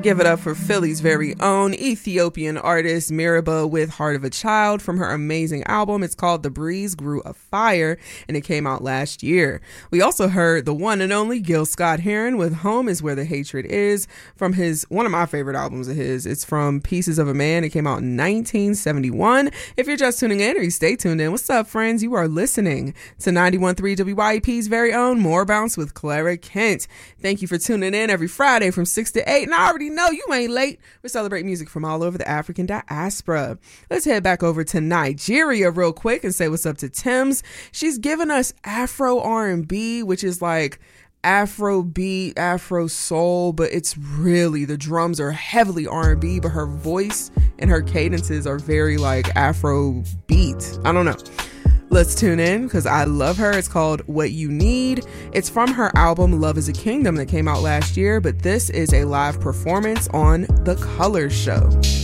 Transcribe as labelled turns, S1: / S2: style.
S1: Give it up for Philly's very own Ethiopian artist Miriba with Heart of a Child from her amazing album. It's called The Breeze Grew a Fire, and it came out last year. We also heard the one and only Gil Scott-Heron with Home is Where the Hatred Is from one of my favorite albums of his. It's from Pieces of a Man. It came out in 1971. If you're just tuning in or you stay tuned in, what's up, friends? You are listening to 91.3 WYEP's very own More Bounce with Clara Kent. Thank you for tuning in every Friday from 6 to 8, and I already know you ain't late. We celebrate music from all over the African diaspora. Let's head back over to Nigeria real quick and say what's up to Tems. She's given us Afro R&B, which is like Afro beat, Afro soul, but it's really, the drums are heavily R&B, but her voice and her cadences are very like Afro beat. I don't know. Let's tune in because I love her. It's called What You Need. It's from her album Love is a Kingdom that came out last year, but this is a live performance on The Color Show.